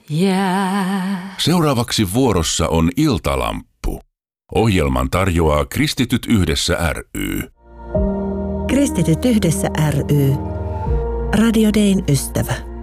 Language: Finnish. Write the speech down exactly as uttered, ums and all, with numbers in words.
jää. Seuraavaksi vuorossa on Iltalamppu. Ohjelman tarjoaa Kristityt yhdessä ry. Kristityt yhdessä ry. Radio Dayn ystävä.